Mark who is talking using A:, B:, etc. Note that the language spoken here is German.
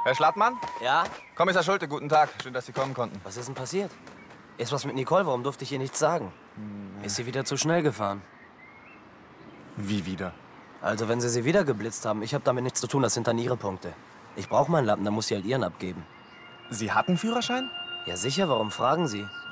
A: Herr Schlattmann?
B: Ja?
A: Kommissar Schulte, guten Tag. Schön, dass Sie kommen konnten.
B: Was ist denn passiert? Ist was mit Nicole? Warum durfte ich ihr nichts sagen? Ist sie wieder zu schnell gefahren?
A: Wie wieder?
B: Also, wenn sie wieder geblitzt haben, ich habe damit nichts zu tun. Das sind dann ihre Punkte. Ich brauche meinen Lappen, dann muss sie halt ihren abgeben.
A: Sie hatten Führerschein?
B: Ja, sicher. Warum fragen Sie?